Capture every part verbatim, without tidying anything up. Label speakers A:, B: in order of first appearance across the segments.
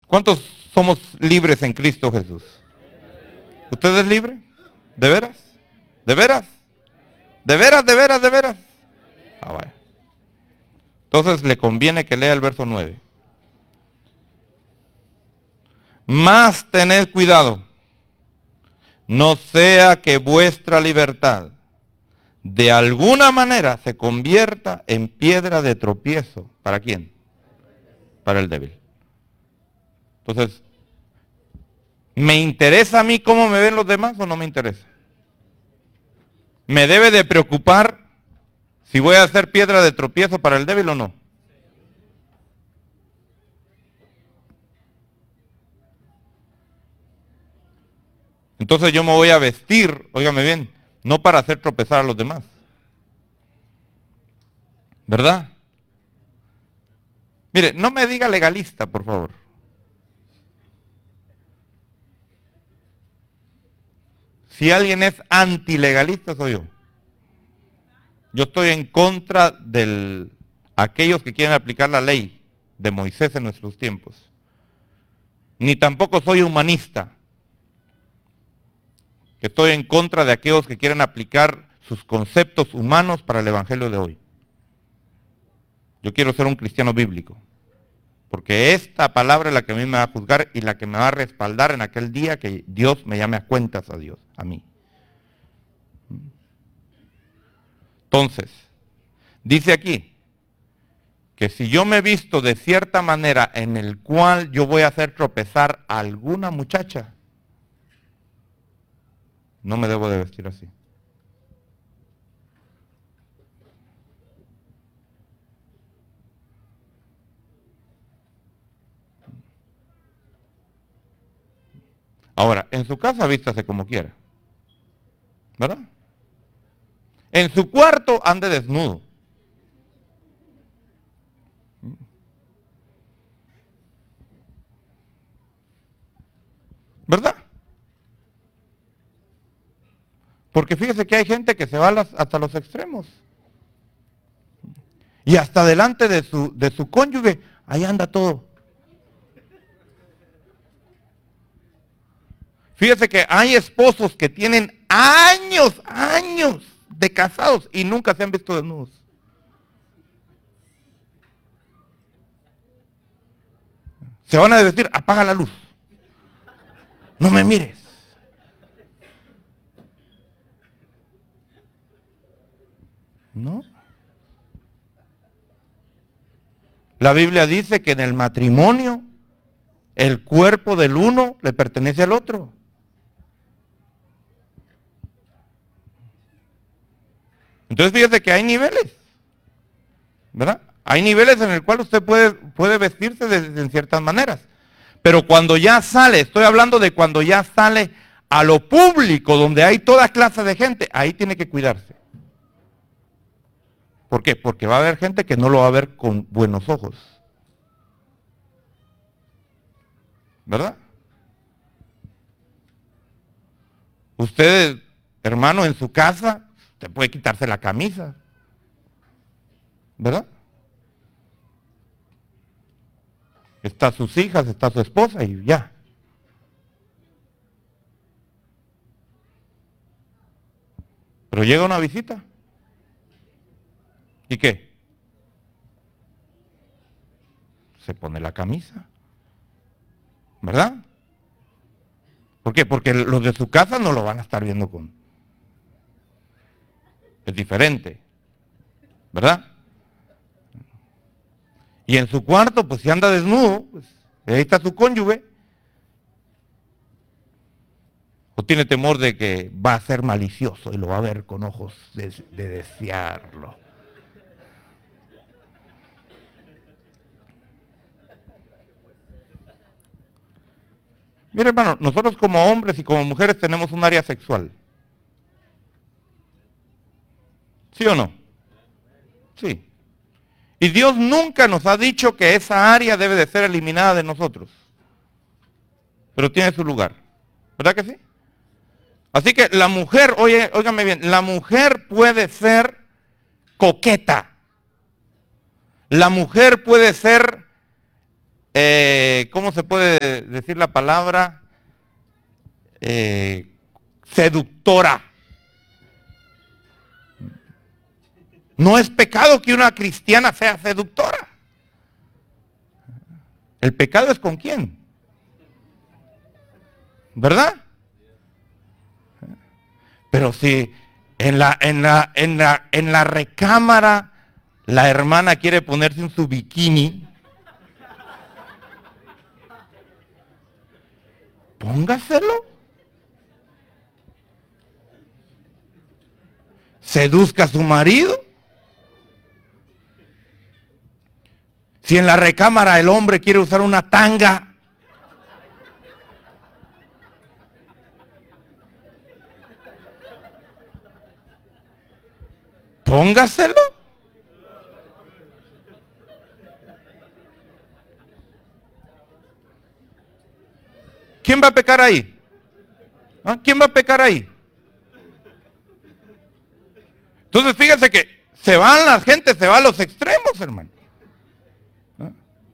A: ¿Cuántos somos libres en Cristo Jesús? ¿Usted es libre? ¿De veras? ¿De veras? ¿De veras, de veras, de veras? Ah, vaya. Entonces le conviene que lea el verso nueve. Más tened cuidado, no sea que vuestra libertad de alguna manera se convierta en piedra de tropiezo. ¿Para quién? Para el débil. Entonces, ¿me interesa a mí cómo me ven los demás o no me interesa? ¿Me debe de preocupar si voy a hacer piedra de tropiezo para el débil o no? Entonces yo me voy a vestir, óigame bien, no para hacer tropezar a los demás. ¿Verdad? Mire, no me diga legalista, por favor. Si alguien es antilegalista, soy yo. Yo estoy en contra de aquellos que quieren aplicar la ley de Moisés en nuestros tiempos. Ni tampoco soy humanista, que estoy en contra de aquellos que quieren aplicar sus conceptos humanos para el evangelio de hoy. Yo quiero ser un cristiano bíblico, porque esta palabra es la que a mí me va a juzgar y la que me va a respaldar en aquel día que Dios me llame a cuentas a Dios, a mí. Entonces, dice aquí, que si yo me he visto de cierta manera en el cual yo voy a hacer tropezar a alguna muchacha, no me debo de vestir así. Ahora, en su casa vístase como quiera, ¿verdad? En su cuarto ande desnudo. ¿Verdad? Porque fíjese que hay gente que se va a las, hasta los extremos. Y hasta delante de su, de su cónyuge, ahí anda todo. Fíjese que hay esposos que tienen años, años de casados y nunca se han visto desnudos. Se van a decir, apaga la luz. No me mires. ¿No? La Biblia dice que en el matrimonio el cuerpo del uno le pertenece al otro. Entonces fíjese que hay niveles, ¿verdad? Hay niveles en el cual usted puede, puede vestirse de, de ciertas maneras. Pero cuando ya sale, estoy hablando de cuando ya sale a lo público, donde hay toda clase de gente, ahí tiene que cuidarse. ¿Por qué? Porque va a haber gente que no lo va a ver con buenos ojos. ¿Verdad? Usted, hermano, en su casa, usted puede quitarse la camisa. ¿Verdad? Está sus hijas, está su esposa y ya. Pero llega una visita. ¿Y qué? Se pone la camisa. ¿Verdad? ¿Por qué? Porque los de su casa no lo van a estar viendo con... Es diferente. ¿Verdad? Y en su cuarto, pues si anda desnudo, pues ahí está su cónyuge. O tiene temor de que va a ser malicioso y lo va a ver con ojos de, de desearlo. Mire, hermano, nosotros como hombres y como mujeres tenemos un área sexual. ¿Sí o no? Sí. Y Dios nunca nos ha dicho que esa área debe de ser eliminada de nosotros. Pero tiene su lugar. ¿Verdad que sí? Así que la mujer, oye, óigame bien, la mujer puede ser coqueta. La mujer puede ser eh, ¿cómo se puede decir la palabra? Eh, seductora. No es pecado que una cristiana sea seductora. El pecado es con quién, ¿verdad? Pero si en la, en la, en la, en la recámara la hermana quiere ponerse en su bikini, póngaselo. Seduzca a su marido. Si en la recámara el hombre quiere usar una tanga, póngaselo. ¿Quién va a pecar ahí? ¿Ah? ¿Quién va a pecar ahí? Entonces fíjense que se van las gentes, se van a los extremos, hermano. ¿Ah?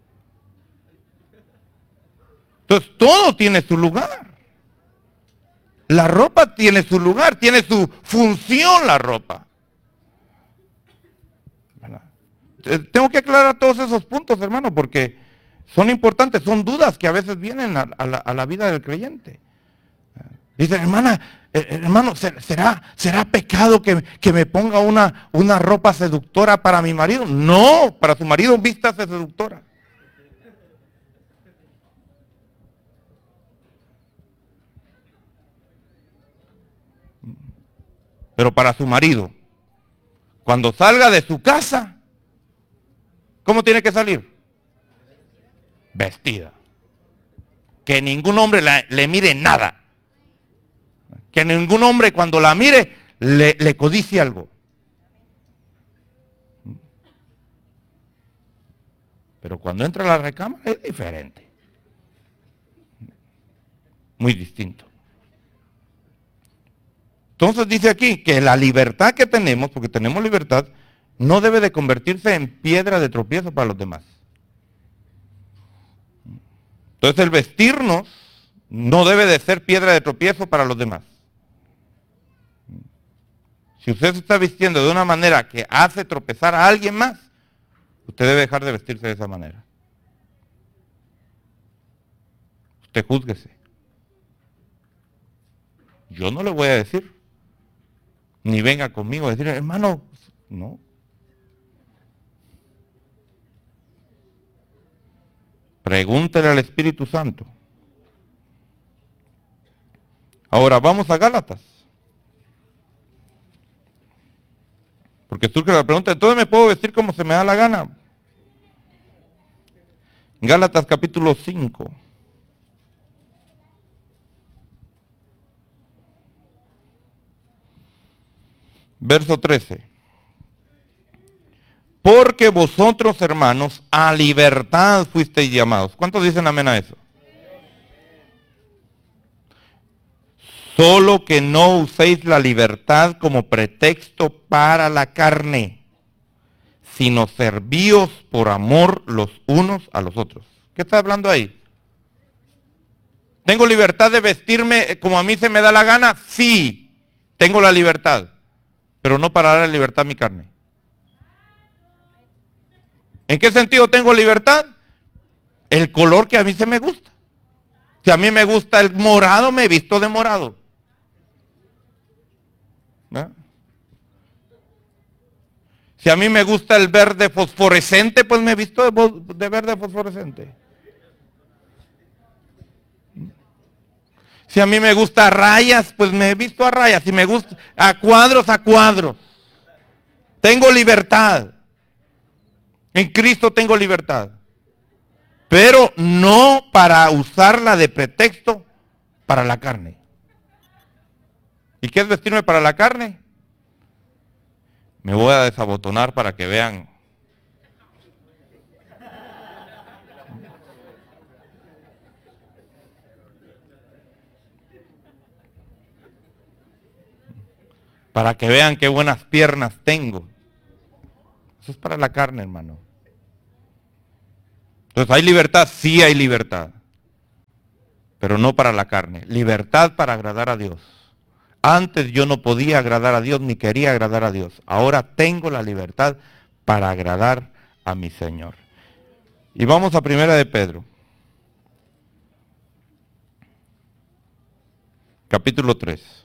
A: Entonces todo tiene su lugar. La ropa tiene su lugar, tiene su función la ropa. ¿Verdad? Tengo que aclarar todos esos puntos, hermano, porque son importantes, son dudas que a veces vienen a, a, la, a la vida del creyente. Dice, hermana, eh, hermano, ¿será, será pecado que, que me ponga una, una ropa seductora para mi marido? No, para su marido vístase seductora. Pero para su marido, cuando salga de su casa, ¿cómo tiene que salir? Vestida. Que ningún hombre la, le mire nada. Que ningún hombre cuando la mire le, le codicie algo. Pero cuando entra a la recámara es diferente. Muy distinto. Entonces dice aquí que la libertad que tenemos, porque tenemos libertad, no debe de convertirse en piedra de tropiezo para los demás. Entonces el vestirnos no debe de ser piedra de tropiezo para los demás. Si usted se está vistiendo de una manera que hace tropezar a alguien más, usted debe dejar de vestirse de esa manera. Usted júzguese. Yo no le voy a decir, ni venga conmigo a decir, hermano, no. Pregúntele al Espíritu Santo. Ahora vamos a Gálatas. Porque surge la pregunta, ¿entonces me puedo vestir como se me da la gana? Gálatas capítulo cinco. Verso trece. Porque vosotros, hermanos, a libertad fuisteis llamados. ¿Cuántos dicen amén a eso? Solo que no uséis la libertad como pretexto para la carne, sino servíos por amor los unos a los otros. ¿Qué está hablando ahí? ¿Tengo libertad de vestirme como a mí se me da la gana? Sí, tengo la libertad, pero no para dar libertad a mi carne. ¿En qué sentido tengo libertad? El color que a mí se me gusta. Si a mí me gusta el morado, me he visto de morado. ¿No? Si a mí me gusta el verde fosforescente, pues me he visto de, de verde fosforescente. Si a mí me gusta a rayas, pues me he visto a rayas. Si me gusta a cuadros, a cuadros. Tengo libertad. En Cristo tengo libertad. Pero no para usarla de pretexto para la carne. ¿Y qué es vestirme para la carne? Me voy a desabotonar para que vean. Para que vean qué buenas piernas tengo. Eso es para la carne, hermano. Entonces, ¿hay libertad? Sí hay libertad. Pero no para la carne. Libertad para agradar a Dios. Antes yo no podía agradar a Dios ni quería agradar a Dios. Ahora tengo la libertad para agradar a mi Señor. Y vamos a Primera de Pedro. Capítulo tres.